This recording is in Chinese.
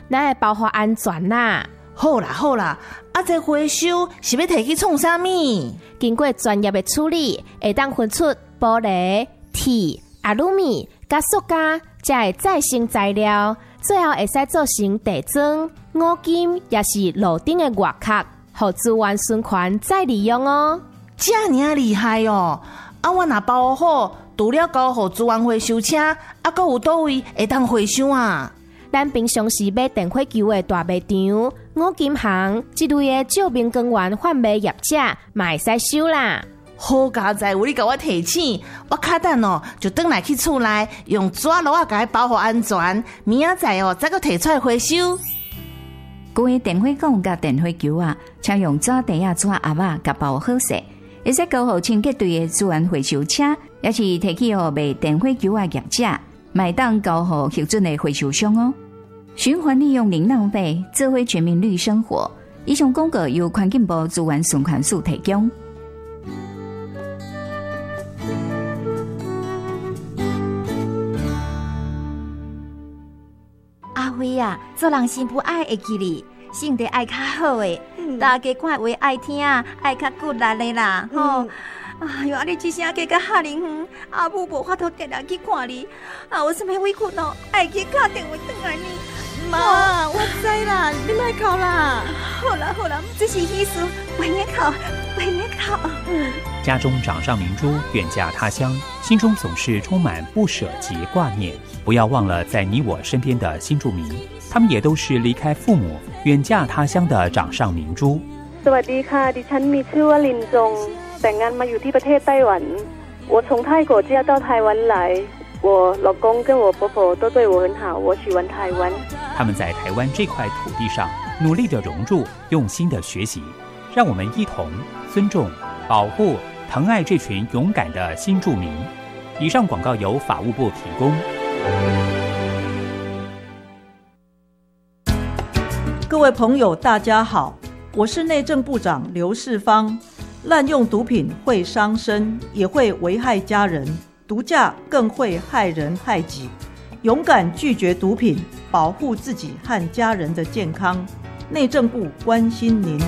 咱会保护安全啦。 好啦好啦，这回收是要摕去创啥物？ 经过专业的处理，会当分出玻璃、铁、阿鲁米、甲塑胶，才会再生材料，最后会使做成地砖、五金，也是路顶的外壳，互资源循环再利用哦。 这么厉害哦！我若包好，除了交互资源回收车，还有倒位会当回收啊？ 咱平常时买电火球的大卖场、五金行这类的照明光源贩卖业者，嘛会使收啦。 好佳哉，有你甲我提醒，我卡等就转来去厝内，用纸箩仔甲伊包好安全，明仔载再搁摕出来回收。 各位电火管甲电火球请用纸袋纸盒甲包好势，会使交互清洁队的资源回收车，也是提起予卖电火球业者，买当交互核准的回收商哦。循环利用零浪费，智慧全民绿生活。以上广告由环境部资源循环署提供。 阿辉啊，做人幸福爱会记哩，性格爱较好诶，大家看话爱听，爱较骨力的啦，吼。哎呦，你这声加较吓人远，阿母无法度定定去看你，有什么委屈爱去打电话转来你。 妈，我知啦，你莫哭啦。 好啦，这是意思，袂免哭。 家中掌上明珠，远嫁他乡，心中总是充满不舍及挂念。不要忘了在你我身边的新住民，他们也都是离开父母，远嫁他乡的掌上明珠。 สวัสดีค่ะดิฉันมีชื่อว่าลินจงแต่งงานมาอยู่ที่ประเทศไต้หวัน我从泰国嫁到台湾来我老公跟我婆婆都对我很好我喜欢台湾他们在台湾这块土地上努力地融入，用心地学习，让我们一同尊重、保护、疼爱这群勇敢的新住民。以上广告由法务部提供。 各位朋友大家好，我是内政部长刘世芳。滥用毒品会伤身，也会危害家人，毒驾更会害人害己。勇敢拒绝毒品，保护自己和家人的健康。内政部关心您。